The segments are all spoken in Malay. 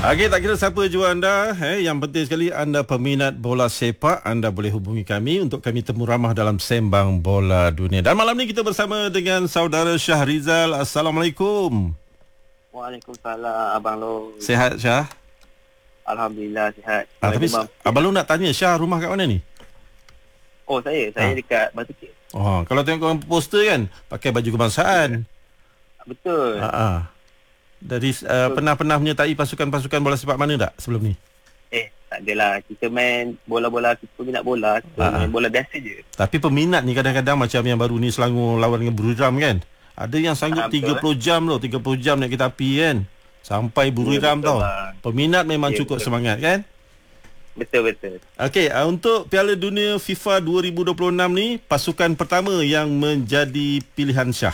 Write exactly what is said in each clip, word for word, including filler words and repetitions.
Okey, tak kira siapa jua anda, eh, yang penting sekali anda peminat bola sepak, anda boleh hubungi kami untuk kami temu ramah dalam Sembang Bola Dunia. Dan malam ni kita bersama dengan saudara Syahrizal. Assalamualaikum. Waalaikumsalam, Abang Long. Sihat, Syah? Alhamdulillah, sihat. Ah, tapi Abang Long nak tanya, Syah rumah kat mana ni? Oh, saya. Saya ha. dekat Batu Kek. Oh, kalau tengok poster kan, pakai baju kebangsaan. Betul. Ha ah. Dari uh, pernah-pernah menyertai pasukan-pasukan bola sepak mana tak sebelum ni? Eh, tak adalah. Kita main bola-bola, kita peminat bola. Kita Ha-ha. main bola biasa je. Tapi peminat ni kadang-kadang macam yang baru ni Selangor lawan dengan Buriram kan. Ada yang sanggup ha, tiga puluh jam tau, tiga puluh jam naik kereta api kan. Sampai Buriram ya, tau. Bang. Peminat memang ya, cukup betul. Semangat kan? Betul-betul. Okey, uh, untuk Piala Dunia FIFA dua ribu dua puluh enam ni, pasukan pertama yang menjadi pilihan Syah.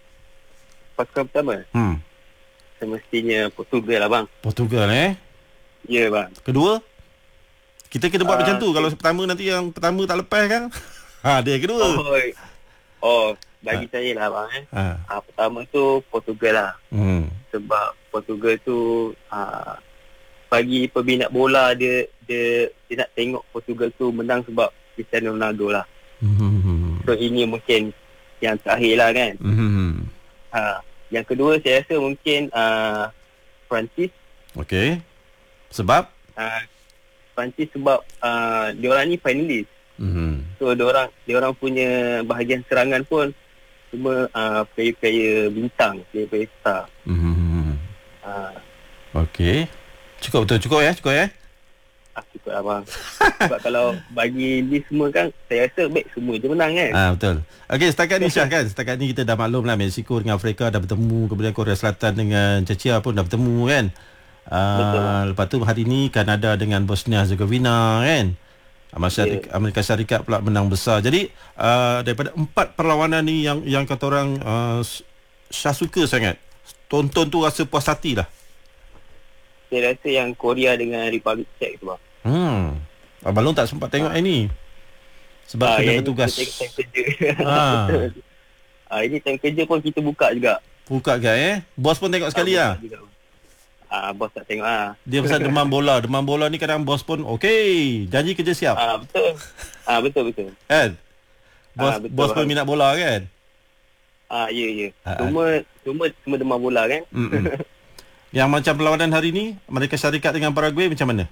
Pasukan pertama? Hmm. Semestinya Portugal lah bang. Portugal eh? Ya bang. Kedua? Kita kena buat uh, macam tu. Kalau pertama nanti yang pertama tak lepas kan? Ha, dia kedua. Oh, oh bagi ha. saya lah bang eh. Ha. Ha, pertama tu Portugal lah. Hmm. Sebab Portugal tu ha, bagi peminat bola dia, dia dia nak tengok Portugal tu menang sebab Cristiano Ronaldo lah. Hmm. So ini mungkin yang terakhir lah kan. Hmm. Ha. Yang kedua saya rasa mungkin uh, Perancis. Okey. Sebab? Uh, Perancis sebab uh, diorang ni finalis. Mm-hmm. So diorang diorang punya bahagian serangan pun cuma uh, player-player bintang, player-player star. Mm-hmm. Uh, Okey. Cukup betul, cukup ya, cukup ya. Ah, cukup lah bang. Sebab kalau bagi list semua kan, saya rasa baik semua je menang kan. Ah, betul. Okey, setakat ni Syah kan, setakat ni kita dah maklum lah Mexico dengan Afrika dah bertemu, kemudian Korea Selatan dengan Czechia pun dah bertemu kan. Ah, betul. Lepas tu hari ni Kanada dengan Bosnia Herzegovina kan. Amerika, yeah. Amerika Syarikat pula menang besar. Jadi uh, daripada empat perlawanan ni yang yang kata orang uh, Syah suka sangat. Tonton tu rasa puas hati lah. Saya rasa yang Korea dengan Republic Czech tu bang. Hmm. Abang Long tak sempat tengok ha. ini. Sebab ah, kena bertugas. Ini time kerja. Ah. ah, ini time kerja pun kita buka juga. Buka ke eh? Bos pun tengok sekali ah. Ah, bos tak tengok ah. Dia pasal demam bola. Demam bola ni kadang bos pun okey, janji kerja siap. Ah, betul. Ah, betul betul. Kan? Bos ah, betul, bos pun minat bola kan? Ah, ya ya. Ah, cuma cuma cuma demam bola kan? Yang macam perlawanan hari ni, Amerika Syarikat dengan Paraguay macam mana?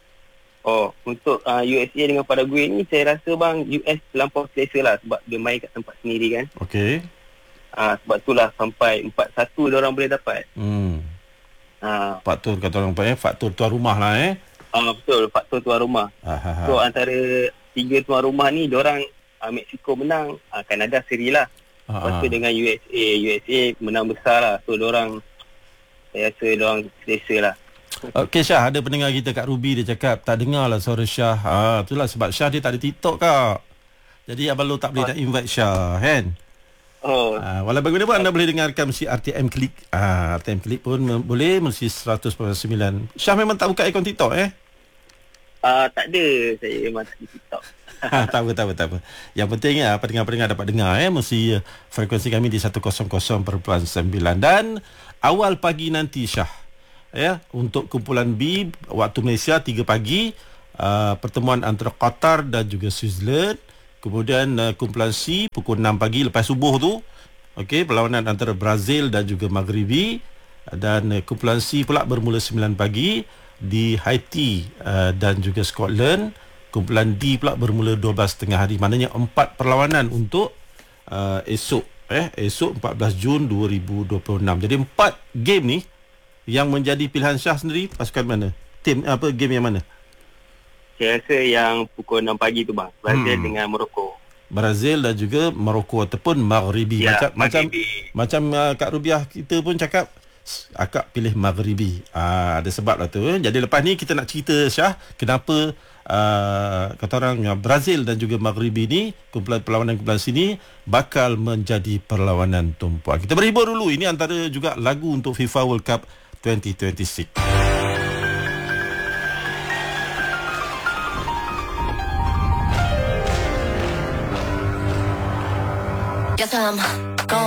Oh, untuk uh, U S A dengan Paraguay ni saya rasa bang U S terlampau selesa lah sebab dia main kat tempat sendiri kan. Okey. Ah, uh, sebab itulah sampai empat satu dia orang boleh dapat. Hmm. Ah, uh, faktor kata orang panggil faktor tuan rumah lah eh. Ah, uh, betul, faktor tuan rumah. Aha. So antara tiga tuan rumah ni dia orang uh, Mexico menang, uh, Kanada seri lah. Lepas tu dengan U S A, U S A menang besar lah. So dia orang saya rasa diorang selesa lah. Okey Syah, ada pendengar kita Kak Ruby dia cakap tak dengar lah suara Syah. Ha, itulah sebab Syah dia tak ada TikTok Kak. Jadi Abang Long tak boleh oh. nak invite Syah kan. Oh. Ha, walau bagaimanapun anda boleh dengarkan mesti R T M Klik. Ah, ha, R T M Klik pun boleh mesti seratus perpuluhan sembilan. Syah memang tak buka akaun TikTok eh? Ah, uh, tak ada. Saya memang tak ada TikTok. ha, tak apa, tak apa, tak apa. Yang penting ya, pendengar-pendengar dapat dengar eh, mesti uh, frekuensi kami di seratus perpuluhan sembilan. Dan awal pagi nanti Syah ya, untuk kumpulan B waktu Malaysia tiga pagi uh, pertemuan antara Qatar dan juga Switzerland. Kemudian uh, kumpulan C pukul enam pagi lepas subuh tu, okey, perlawanan antara Brazil dan juga Maghribi. Dan uh, kumpulan C pula bermula sembilan pagi di Haiti uh, dan juga Scotland. Kumpulan D pula bermula dua belas tiga puluh hari. Maknanya empat perlawanan untuk uh, esok eh esok empat belas Jun dua ribu dua puluh enam. Jadi empat game ni yang menjadi pilihan Syah sendiri, pasukan mana? Tim apa game yang mana? Saya rasa yang pukul enam pagi tu bang, Brazil hmm. dengan Morocco. Brazil dan juga Morocco ataupun Maghribi. Ya, macam Maghribi. macam macam uh, Kak Rubiah kita pun cakap akak pilih Maghribi. Ah, ada sebab lah tu. Jadi lepas ni kita nak cerita Syah kenapa Uh, kata orang Brazil dan juga Maghribi ni, kumpulan perlawanan kumpulan sini bakal menjadi perlawanan tumpuan. Kita berhibur dulu. Ini antara juga lagu untuk FIFA World Cup dua ribu dua puluh enam. Yes, I'm